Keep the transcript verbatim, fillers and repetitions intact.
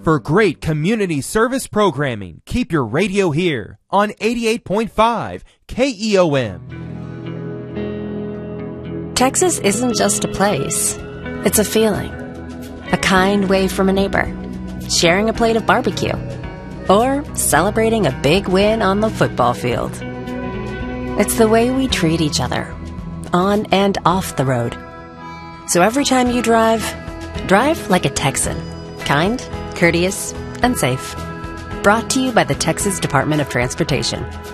For great community service programming, keep your radio here on eighty-eight point five K E O M. Texas isn't just a place. It's a feeling. A kind wave from a neighbor. Sharing a plate of barbecue. Or celebrating a big win on the football field. It's the way we treat each other, on and off the road. So every time you drive, drive like a Texan. Kind, courteous, and safe. Brought to you by the Texas Department of Transportation.